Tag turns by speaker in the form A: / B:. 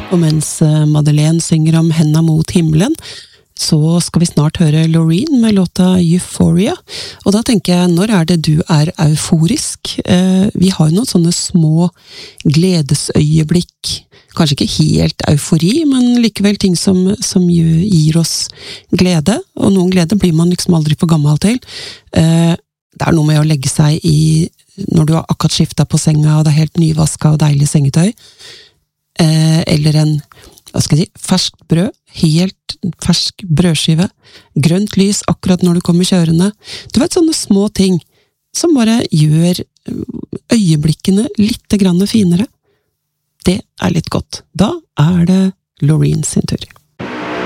A: Og mens Madeleine synger om henda mot himmelen, så skal vi snart høre Loreen med låta Euphoria. Og da tenker jeg, når er det du er euforisk? Vi har jo noen sånne små gledesøyeblikk, kanskje ikke helt eufori, men likevel ting som gir oss glede, og noen glede blir man liksom aldri for gammel til. Det er noe med å legge seg i, når du har akkurat skiftet på senga, og det er helt nyvasket og deilig sengetøy, eller en, hva skal jeg si, ferskt brød, helt fersk brødskive, grønt lys akkurat når du kommer kjørende. Du vet, sånne små ting som bare gjør øyeblikkene litt grann finere. Det er litt godt. Da er det Loreen sin tur.